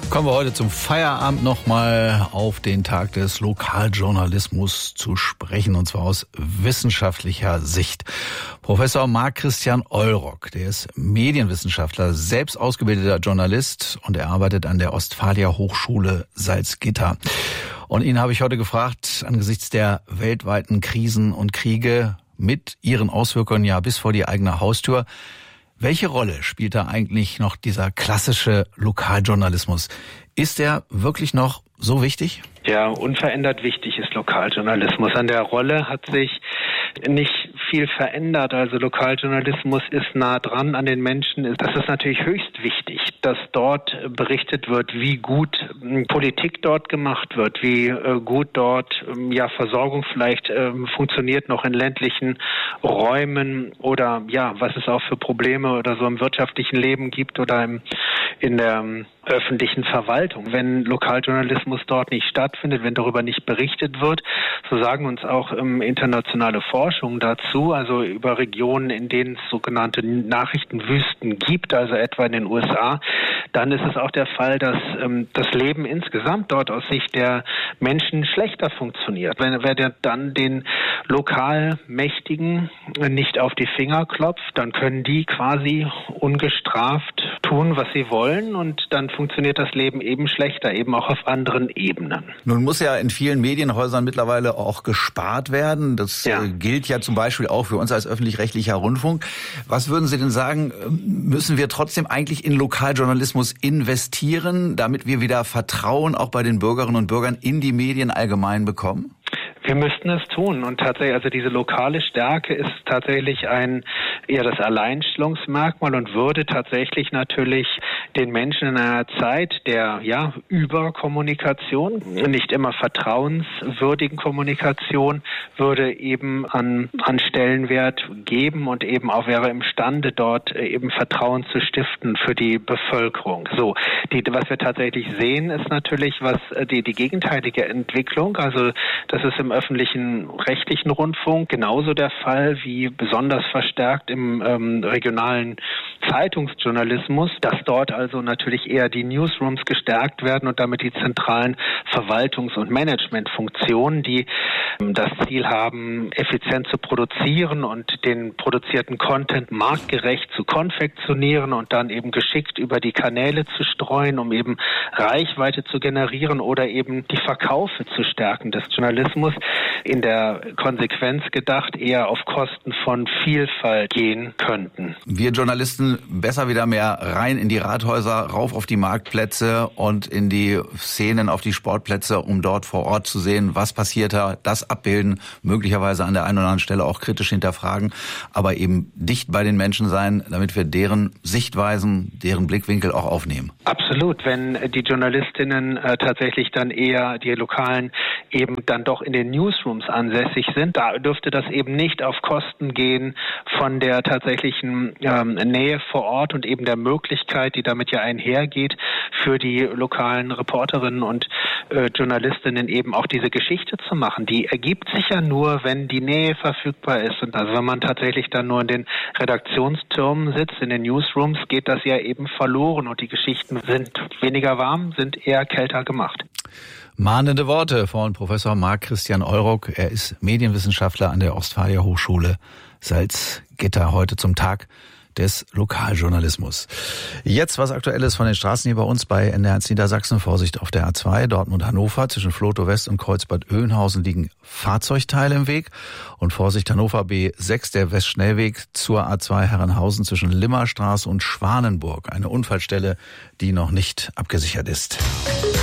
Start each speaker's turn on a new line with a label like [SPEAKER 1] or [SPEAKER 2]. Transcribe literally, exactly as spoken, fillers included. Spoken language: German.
[SPEAKER 1] Kommen wir heute zum Feierabend nochmal auf den Tag des Lokaljournalismus zu sprechen, und zwar aus wissenschaftlicher Sicht. Professor Marc-Christian Ollrock, der ist Medienwissenschaftler, selbst ausgebildeter Journalist, und er arbeitet an der Ostfalia Hochschule Salzgitter. Und ihn habe ich heute gefragt, angesichts der weltweiten Krisen und Kriege mit ihren Auswirkungen ja bis vor die eigene Haustür, welche Rolle spielt da eigentlich noch dieser klassische Lokaljournalismus? Ist er wirklich noch so wichtig?
[SPEAKER 2] Ja, unverändert wichtig ist Lokaljournalismus. An der Rolle hat sich nicht viel verändert. Also Lokaljournalismus ist nah dran an den Menschen. Das ist natürlich höchst wichtig, dass dort berichtet wird, wie gut Politik dort gemacht wird, wie gut dort ja Versorgung vielleicht äh, funktioniert noch in ländlichen Räumen, oder ja, was es auch für Probleme oder so im wirtschaftlichen Leben gibt oder im, in der öffentlichen Verwaltung. Wenn Lokaljournalismus dort nicht stattfindet, wenn darüber nicht berichtet wird, so sagen uns auch ähm, internationale Forschungen dazu, also über Regionen, in denen es sogenannte Nachrichtenwüsten gibt, also etwa in den U S A, dann ist es auch der Fall, dass ähm, das Leben insgesamt dort aus Sicht der Menschen schlechter funktioniert. Wenn wer dann den lokal Mächtigen nicht auf die Finger klopft, dann können die quasi ungestraft tun, was sie wollen, und dann funktioniert das Leben eben schlechter, eben auch auf anderen Ebenen.
[SPEAKER 1] Nun muss ja in vielen Medienhäusern mittlerweile auch gespart werden. Das ja. gilt ja zum Beispiel auch für uns als öffentlich-rechtlicher Rundfunk. Was würden Sie denn sagen, müssen wir trotzdem eigentlich in Lokaljournalismus investieren, damit wir wieder Vertrauen auch bei den Bürgerinnen und Bürgern in die Medien allgemein bekommen?
[SPEAKER 2] Wir müssten es tun, und tatsächlich, also diese lokale Stärke ist tatsächlich ein eher das Alleinstellungsmerkmal und würde tatsächlich natürlich den Menschen in einer Zeit der ja Überkommunikation, nicht immer vertrauenswürdigen Kommunikation, würde eben an an Stellenwert geben und eben auch wäre imstande, dort eben Vertrauen zu stiften für die Bevölkerung. So, die, was wir tatsächlich sehen, ist natürlich was die die gegenteilige Entwicklung. Also das ist im öffentlichen rechtlichen Rundfunk genauso der Fall wie besonders verstärkt im ähm, regionalen Zeitungsjournalismus, dass dort also natürlich eher die Newsrooms gestärkt werden und damit die zentralen Verwaltungs- und Managementfunktionen, die ähm, das Ziel haben, effizient zu produzieren und den produzierten Content marktgerecht zu konfektionieren und dann eben geschickt über die Kanäle zu streuen, um eben Reichweite zu generieren oder eben die Verkaufe zu stärken des Journalismus, in der Konsequenz gedacht eher auf Kosten von Vielfalt gehen könnten.
[SPEAKER 1] Wir Journalisten besser wieder mehr rein in die Rathäuser, rauf auf die Marktplätze und in die Szenen auf die Sportplätze, um dort vor Ort zu sehen, was passiert da, das abbilden, möglicherweise an der einen oder anderen Stelle auch kritisch hinterfragen, aber eben dicht bei den Menschen sein, damit wir deren Sichtweisen, deren Blickwinkel auch aufnehmen.
[SPEAKER 2] Absolut, wenn die Journalistinnen äh, tatsächlich dann eher die lokalen eben dann doch in den Newsrooms ansässig sind, da dürfte das eben nicht auf Kosten gehen von der tatsächlichen ähm, Nähe vor Ort und eben der Möglichkeit, die damit ja einhergeht, für die lokalen Reporterinnen und äh, Journalistinnen eben auch diese Geschichte zu machen. Die ergibt sich ja nur, wenn die Nähe verfügbar ist. Und also wenn man tatsächlich dann nur in den Redaktionstürmen sitzt, in den Newsrooms, geht das ja eben verloren und die Geschichten sind weniger warm, sind eher kälter gemacht.
[SPEAKER 1] Mahnende Worte von Professor Marc-Christian Ollrock. Er ist Medienwissenschaftler an der Ostfalia Hochschule Salzgitter, heute zum Tag des Lokaljournalismus. Jetzt was Aktuelles von den Straßen hier bei uns bei N D R eins Niedersachsen. Vorsicht auf der A zwei, Dortmund-Hannover. Zwischen Vlotho West und Kreuzbad Oeynhausen liegen Fahrzeugteile im Weg. Und Vorsicht Hannover B sechs, der Westschnellweg zur A zwei Herrenhausen zwischen Limmerstraße und Schwanenburg. Eine Unfallstelle, die noch nicht abgesichert ist.